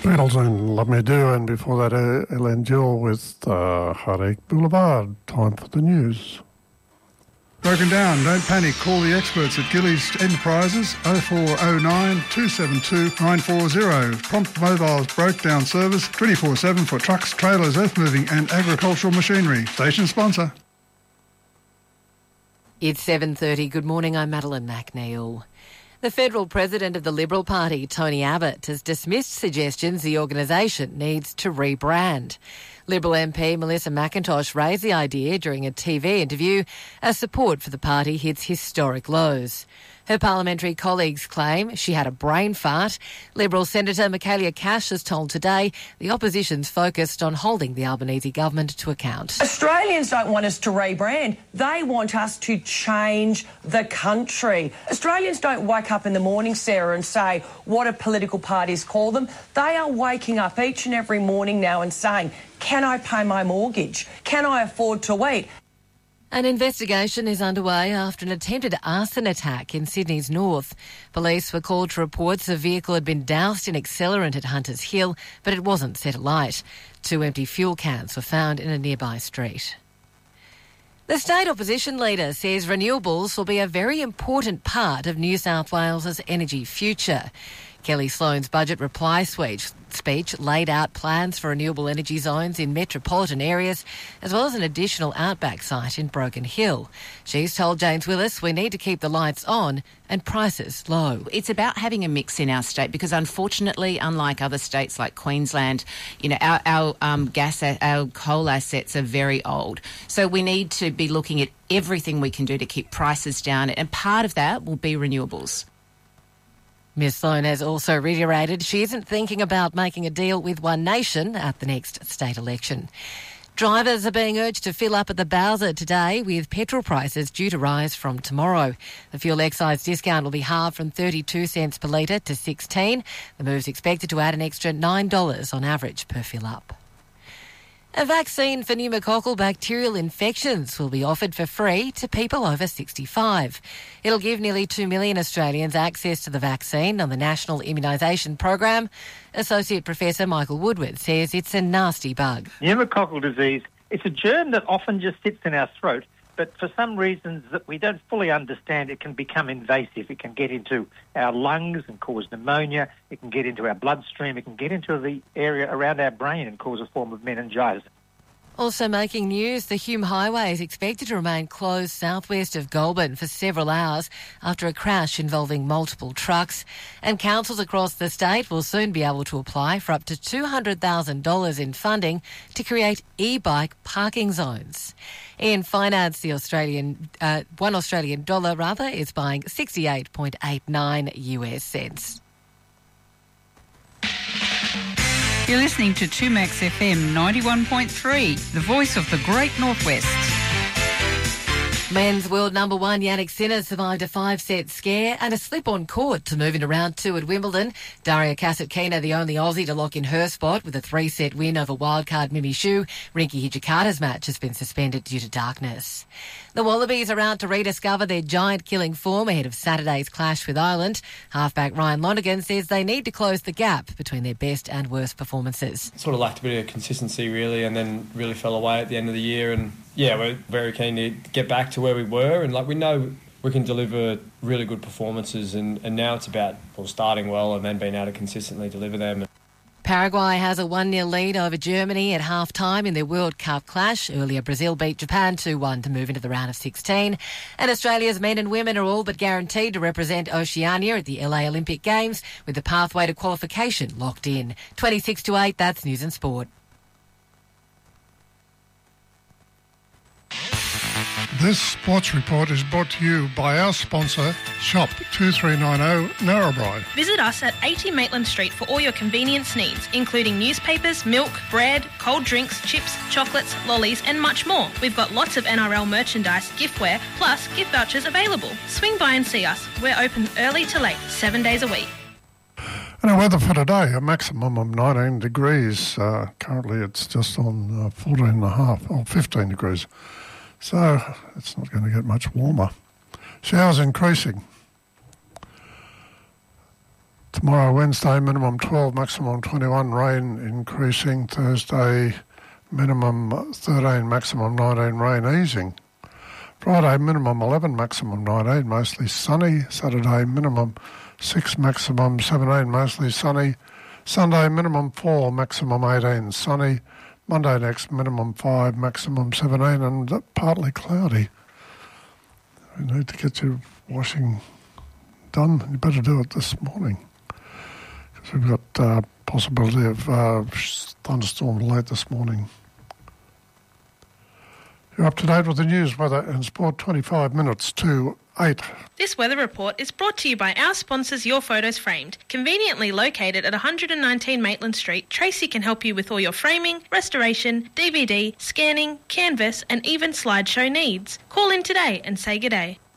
Beatles and Love Me Do, and before that Ellen Gill with Heartache Boulevard. Time for the news. Broken down, don't panic. Call the experts at Gillies Enterprises 0409 272 940. Prompt Mobile's broke down service 24/7 for trucks, trailers, earth moving and agricultural machinery. Station sponsor. It's 7:30. Good morning, I'm Madeline McNeil. The federal president of the Liberal Party, Tony Abbott, has dismissed suggestions the organisation needs to rebrand. Liberal MP Melissa McIntosh raised the idea during a TV interview as support for the party hits historic lows. Her parliamentary colleagues claim she had a brain fart. Liberal Senator Michaelia Cash has told Today the opposition's focused on holding the Albanese government to account. Australians don't want us to rebrand. They want us to change the country. Australians don't wake up in the morning, Sarah, and say, what do political parties call them? They are waking up each and every morning now and saying, can I pay my mortgage? Can I afford to eat? An investigation is underway after an attempted arson attack in Sydney's north. Police were called to reports a vehicle had been doused in accelerant at Hunters Hill, but it wasn't set alight. 2 empty fuel cans were found in a nearby street. The state opposition leader says renewables will be a very important part of New South Wales's energy future. Kelly Sloan's budget reply speech laid out plans for renewable energy zones in metropolitan areas, as well as an additional outback site in Broken Hill. She's told James Willis we need to keep the lights on and prices low. It's about having a mix in our state because, unfortunately, unlike other states like Queensland, our our coal assets are very old. So we need to be looking at everything we can do to keep prices down, and part of that will be renewables. Ms Sloan has also reiterated she isn't thinking about making a deal with One Nation at the next state election. Drivers are being urged to fill up at the Bowser today, with petrol prices due to rise from tomorrow. The fuel excise discount will be halved from 32 cents per litre to 16. The move's expected to add an extra $9 on average per fill up. A vaccine for pneumococcal bacterial infections will be offered for free to people over 65. It'll give nearly 2 million Australians access to the vaccine on the National Immunisation Program. Associate Professor Michael Woodward says it's a nasty bug. Pneumococcal disease, it's a germ that often just sits in our throat, but for some reasons that we don't fully understand, it can become invasive. It can get into our lungs and cause pneumonia. It can get into our bloodstream. It can get into the area around our brain and cause a form of meningitis. Also making news, the Hume Highway is expected to remain closed southwest of Goulburn for several hours after a crash involving multiple trucks. And councils across the state will soon be able to apply for up to $200,000 in funding to create e-bike parking zones. In finance, the $1 Australian dollar is buying 68.89 US cents. You're listening to 2Max FM 91.3, the voice of the Great Northwest. Men's world number one Yannick Sinner survived a 5-set scare and a slip on court to move into round 2 at Wimbledon. Daria Kasatkina, the only Aussie to lock in her spot with a 3-set win over wildcard Mimi Xu. Rinky Hijikata's match has been suspended due to darkness. The Wallabies are out to rediscover their giant killing form ahead of Saturday's clash with Ireland. Halfback Ryan Lonergan says they need to close the gap between their best and worst performances. Sort of lacked a bit of consistency really, and then really fell away at the end of the year, and yeah, we're very keen to get back to where we were, and we know we can deliver really good performances, and now it's about starting well and then being able to consistently deliver them. Paraguay has a 1-0 lead over Germany at half-time in their World Cup clash. Earlier, Brazil beat Japan 2-1 to move into the round of 16. And Australia's men and women are all but guaranteed to represent Oceania at the LA Olympic Games, with the pathway to qualification locked in. 26-8, that's News and Sport. This sports report is brought to you by our sponsor, Shop 2390 Narrabri. Visit us at 80 Maitland Street for all your convenience needs, including newspapers, milk, bread, cold drinks, chips, chocolates, lollies and much more. We've got lots of NRL merchandise, giftware, plus gift vouchers available. Swing by and see us. We're open early to late, 7 days a week. And our weather for today, a maximum of 19 degrees. Currently it's just on 14.5 or 15 degrees. So it's not going to get much warmer. Showers increasing. Tomorrow, Wednesday, minimum 12, maximum 21, rain increasing. Thursday, minimum 13, maximum 19, rain easing. Friday, minimum 11, maximum 19, mostly sunny. Saturday, minimum 6, maximum 17, mostly sunny. Sunday, minimum 4, maximum 18, sunny. Monday next, minimum 5, maximum 17, and partly cloudy. We need to get your washing done. You better do it this morning, because we've got possibility of thunderstorms late this morning. You're up to date with the news, weather and sport, 25 minutes to 8. This weather report is brought to you by our sponsors Your Photos Framed. Conveniently located at 119 Maitland Street, Tracy can help you with all your framing, restoration, DVD, scanning, canvas and even slideshow needs. Call in today and say good day.